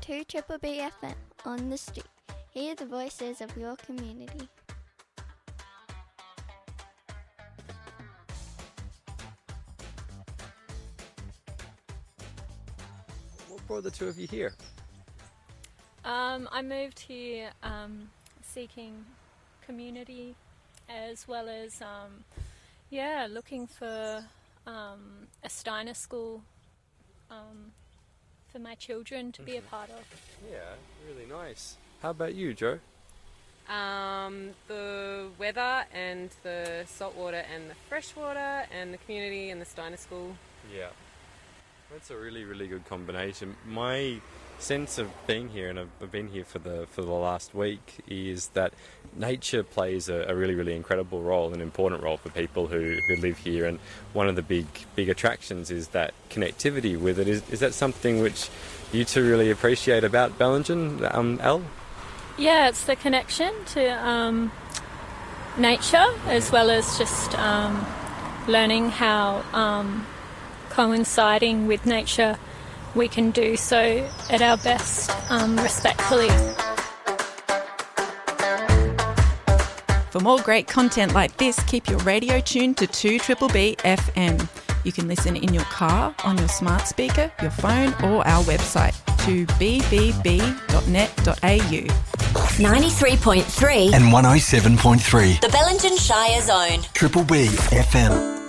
to Triple B FM on the street. Hear the voices of your community. What brought the two of you here? I moved here seeking community as well as, looking for a Steiner school for my children to be a part of. Yeah, really nice. How about you, Joe? The weather and the salt water and the fresh water and the community and the Steiner school. Yeah. That's a really, really good combination. My sense of being here, and I've been here for the last week, is that nature plays a really, really incredible role, an important role for people who live here. And one of the big attractions is that connectivity with it. Is that something which you two really appreciate about Bellingen, Elle? Yeah, it's the connection to nature as well as just learning how coinciding with nature we can do so at our best, respectfully. For more great content like this, keep your radio tuned to 2BBB FM. You can listen in your car, on your smart speaker, your phone, or our website, 2bbb.net.au. 93.3 and 107.3. The Bellingen Shire Zone. Triple B FM.